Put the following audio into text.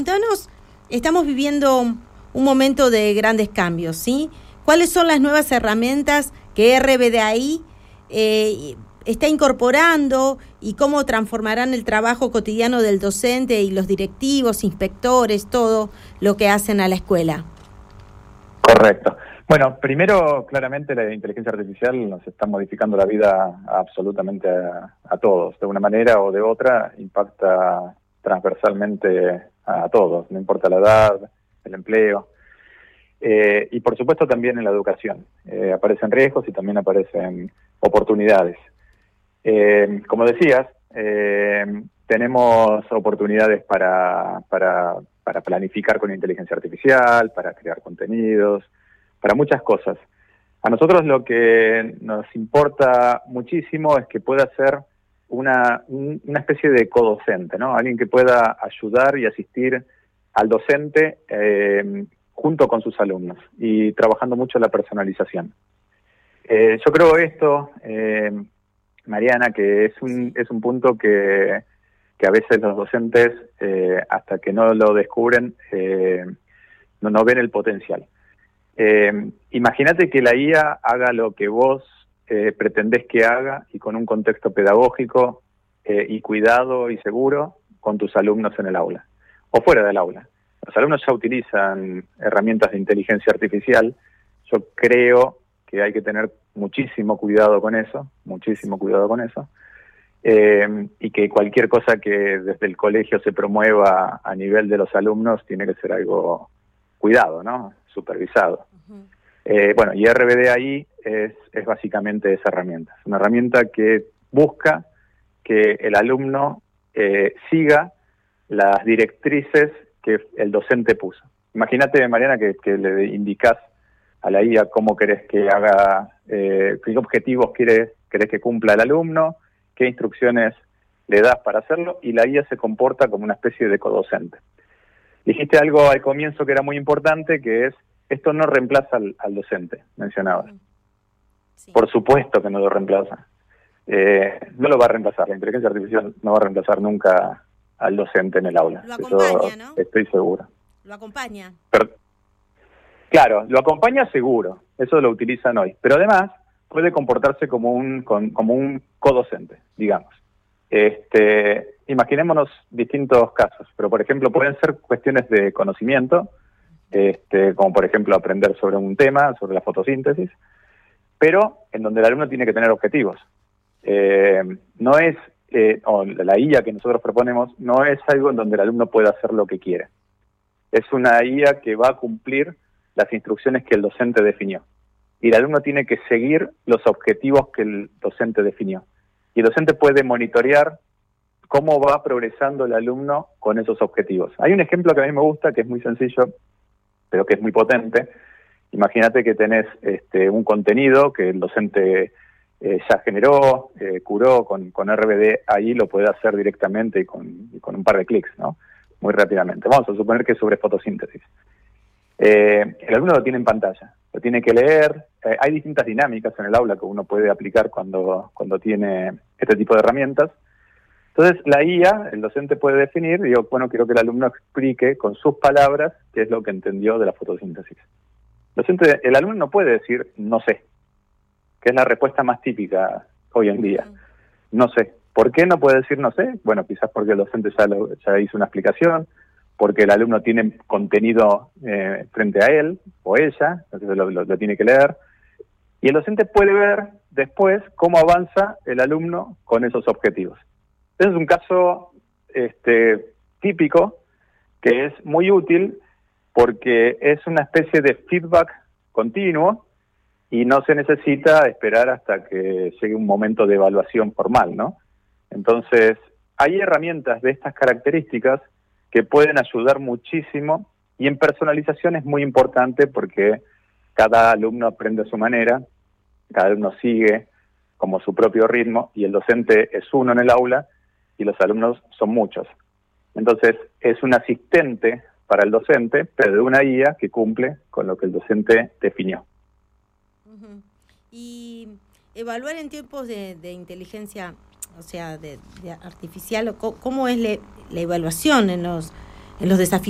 contanos, estamos viviendo un momento de grandes cambios, ¿sí? ¿Cuáles son las nuevas herramientas que RBDI está incorporando y cómo transformarán el trabajo cotidiano del docente y los directivos, inspectores, todo lo que hacen a la escuela? Correcto. Bueno, primero, claramente la inteligencia artificial nos está modificando la vida absolutamente a todos. De una manera o de otra, impacta transversalmente a todos, no importa la edad, el empleo. Y por supuesto también en la educación. Aparecen riesgos y también aparecen oportunidades. Como decías, tenemos oportunidades para planificar con inteligencia artificial, para crear contenidos, para muchas cosas. A nosotros lo que nos importa muchísimo es que pueda ser una especie de codocente, ¿no? Alguien que pueda ayudar y asistir al docente junto con sus alumnos y trabajando mucho la personalización. Yo creo esto, Mariana, que es un punto que a veces los docentes, hasta que no lo descubren, no ven el potencial. Imagínate que la IA haga lo que vos pretendés que haga y con un contexto pedagógico y cuidado y seguro con tus alumnos en el aula o fuera del aula. Los alumnos ya utilizan herramientas de inteligencia artificial. Yo creo que hay que tener muchísimo cuidado con eso, y que cualquier cosa que desde el colegio se promueva a nivel de los alumnos tiene que ser algo cuidado, ¿no? Supervisado. Bueno, y RBDI es básicamente esa herramienta. Es una herramienta que busca que el alumno siga las directrices que el docente puso. Imagínate, Mariana, que le indicás a la IA cómo querés que haga, qué objetivos querés que cumpla el alumno, qué instrucciones le das para hacerlo, y la IA se comporta como una especie de codocente. Dijiste algo al comienzo que era muy importante, que es, esto no reemplaza al docente, mencionabas. Sí. Por supuesto que no lo reemplaza. No lo va a reemplazar, la inteligencia artificial no va a reemplazar nunca al docente en el aula. Lo acompaña, eso, ¿no? Estoy seguro. Lo acompaña. Claro, lo acompaña seguro, eso lo utilizan hoy, pero además puede comportarse como un codocente, digamos. Imaginémonos distintos casos, pero por ejemplo pueden ser cuestiones de conocimiento, como por ejemplo aprender sobre un tema, sobre la fotosíntesis, pero en donde el alumno tiene que tener objetivos. No es, o la IA que nosotros proponemos, no es algo en donde el alumno pueda hacer lo que quiere. Es una IA que va a cumplir las instrucciones que el docente definió. Y el alumno tiene que seguir los objetivos que el docente definió. Y el docente puede monitorear cómo va progresando el alumno con esos objetivos. Hay un ejemplo que a mí me gusta, que es muy sencillo, pero que es muy potente. Imagínate que tenés un contenido que el docente ya generó, curó con RBD, ahí lo puede hacer directamente y con un par de clics, ¿no? Muy rápidamente. Vamos a suponer que es sobre fotosíntesis. El alumno lo tiene en pantalla, lo tiene que leer. Hay distintas dinámicas en el aula que uno puede aplicar cuando tiene este tipo de herramientas. Entonces la IA, el docente puede definir, digo, bueno, quiero que el alumno explique con sus palabras qué es lo que entendió de la fotosíntesis. El alumno no puede decir no sé, que es la respuesta más típica hoy en día. No sé. ¿Por qué no puede decir no sé? Bueno, quizás porque el docente ya hizo una explicación, porque el alumno tiene contenido frente a él o ella, entonces lo tiene que leer. Y el docente puede ver después cómo avanza el alumno con esos objetivos. Ese es un caso típico que es muy útil porque es una especie de feedback continuo y no se necesita esperar hasta que llegue un momento de evaluación formal, ¿no? Entonces, hay herramientas de estas características que pueden ayudar muchísimo, y en personalización es muy importante porque cada alumno aprende a su manera, cada alumno sigue como su propio ritmo, y el docente es uno en el aula y los alumnos son muchos. Entonces, es un asistente para el docente, pero de una IA que cumple con lo que el docente definió. Y evaluar en tiempos de inteligencia, o sea, de artificial, ¿cómo es la evaluación en los desafíos?